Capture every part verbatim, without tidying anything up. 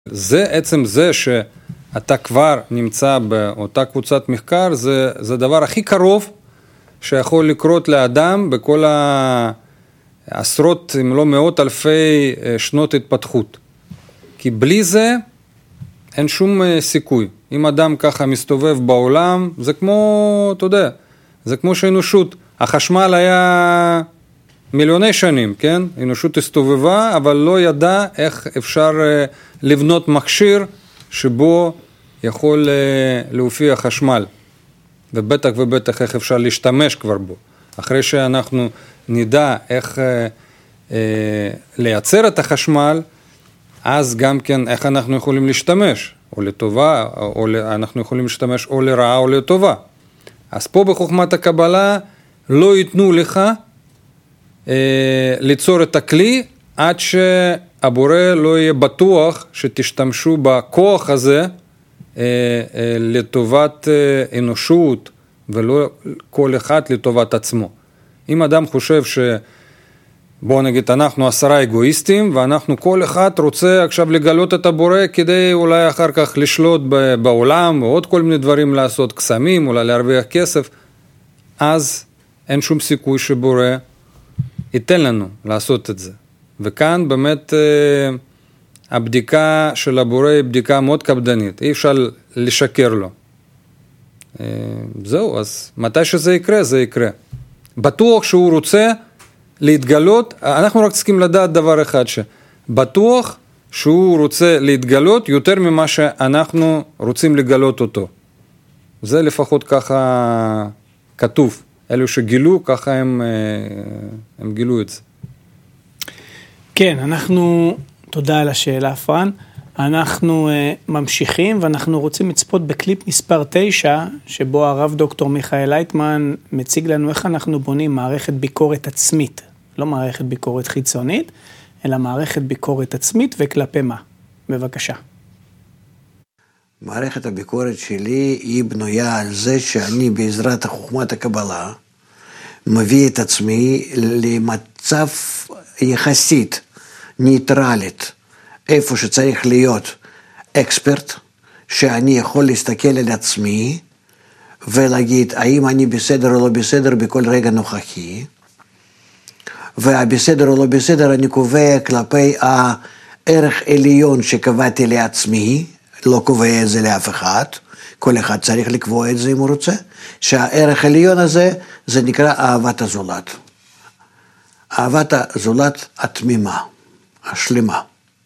זה עצם זה שאתה כבר נמצא באותה קבוצת מחקר, זה, זה דבר הכי קרוב שיכול לקרות לאדם בכל העשרות, אם לא מאות אלפי שנות התפתחות. כי בלי זה אין שום סיכוי. אם אדם ככה מסתובב בעולם, זה כמו, אתה יודע, זה כמו שאנושות. החשמל היה מיליוני שנים, כן? אנושות הסתובבה, אבל לא ידע איך אפשר לבנות מכשיר שבו יכול להופיע חשמל. ובטח ובטח איך אפשר להשתמש כבר בו. אחרי שאנחנו נדע איך אה, אה, לייצר את החשמל, אז גם כן איך אנחנו יכולים להשתמש, או לטובה, או אנחנו יכולים להשתמש או לרעה או לטובה. אז פה בחוכמת הקבלה לא ייתנו לך אה, ליצור את הכלי, עד שהבורא לא יהיה בטוח שתשתמשו בכוח הזה, לטובת אנושות, ולא כל אחד לטובת עצמו. אם אדם חושב ש... בואו נגיד, אנחנו עשרה אגואיסטים, ואנחנו כל אחד רוצה עכשיו לגלות את הבורא, כדי אולי אחר כך לשלוט בעולם, או עוד כל מיני דברים לעשות, קסמים, אולי להרוויח כסף, אז אין שום סיכוי שבורא ייתן לנו לעשות את זה. וכאן באמת... הבדיקה של הבורא היא בדיקה מאוד קפדנית, אי אפשר לשקר לו. זהו, אז מתי שזה יקרה, זה יקרה. בטוח שהוא רוצה להתגלות, אנחנו רק צריכים לדעת דבר אחד, שבטוח שהוא רוצה להתגלות יותר ממה שאנחנו רוצים לגלות אותו. זה לפחות ככה כתוב. אלו שגילו, ככה הם, הם גילו את זה. כן, אנחנו... תודה על השאלה, פרן. אנחנו uh, ממשיכים, ואנחנו רוצים לצפות בקליפ מספר תשע, שבו הרב דוקטור מיכאל לייטמן מציג לנו איך אנחנו בונים מערכת ביקורת עצמית. לא מערכת ביקורת חיצונית, אלא מערכת ביקורת עצמית, וכלפי מה. בבקשה. מערכת הביקורת שלי היא בנויה על זה שאני בעזרת חוכמת הקבלה, מביא את עצמי למצב יחסית, ניטרלית, איפה שצריך להיות אקספרט, שאני יכול להסתכל על עצמי, ולהגיד האם אני בסדר או לא בסדר בכל רגע נוכחי, והבסדר או לא בסדר אני קובע כלפי הערך עליון שקבעתי לעצמי, לא קובע את זה לאף אחד, כל אחד צריך לקבוע את זה אם הוא רוצה, שהערך העליון הזה, זה נקרא אהבת הזולת. אהבת הזולת התמימה. השלמה.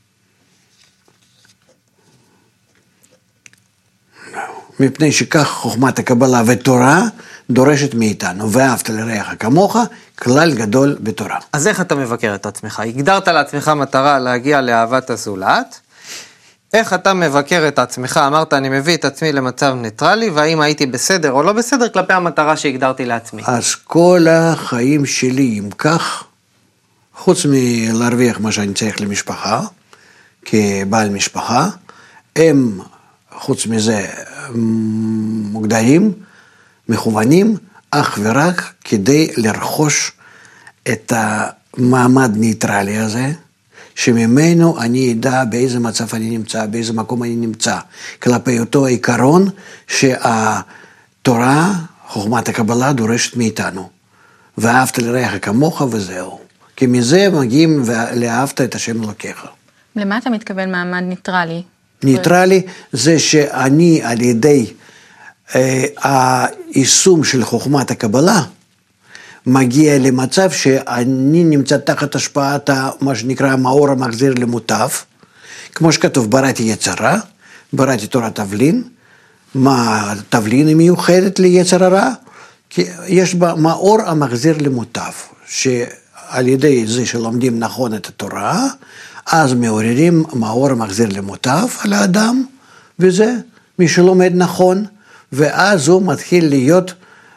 מפני שכך חוכמת הקבלה ותורה דורשת מאיתנו, ואהבת לרעך כמוך, כלל גדול בתורה. אז איך אתה מבקר את עצמך? הגדרת לעצמך מטרה להגיע לאהבת הזולת, איך אתה מבקר את עצמך? אמרת, אני מביא את עצמי למצב ניטרלי, והאם הייתי בסדר או לא בסדר כלפי המטרה שהגדרתי לעצמי? אז כל החיים שלי, אם כך, חוץ מלהרוויח מה שאני צריך למשפחה, כבעל משפחה, הם, חוץ מזה, מוגדרים, מכוונים, אך ורק כדי לרכוש את המעמד ניטרלי הזה, שממנו אני אדע באיזה מצב אני נמצא, באיזה מקום אני נמצא, כלפי אותו עיקרון שהתורה, חוכמת הקבלה, דורשת מאיתנו. ואהבת לרעך כמוך וזהו. כי מזה מגיעים לאהבת את השם אלוקיך. למה אתה מתכוון מעמד ניטרלי? ניטרלי זה שאני על ידי אה, היישום של חוכמת הקבלה, מגיע למצב שאני נמצא תחת השפעת מה שנקרא המאור המחזיר למוטב, כמו שכתוב, בראתי יצרה, בראתי תורת תבלין, מה תבלין היא מיוחדת ליצר הרע? כי יש בה מאור המחזיר למוטב, שעל ידי זה שלומדים נכון את התורה, אז מעוררים מאור המחזיר למוטב על האדם, וזה מי שלומד נכון, ואז הוא מתחיל להיות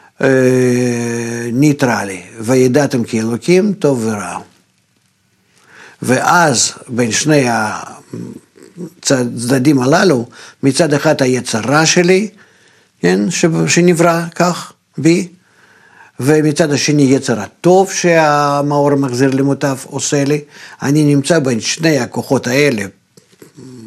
ניטרלי, וידעתם כאלוקים טוב ורע. ואז בין שני הצדדים הללו, מצד אחד היצרה שלי, כן, שנברא כך בי, ומצד השני יצר הטוב שהמאור המחזיר למוטב עושה לי, אני נמצא בין שני הכוחות האלה,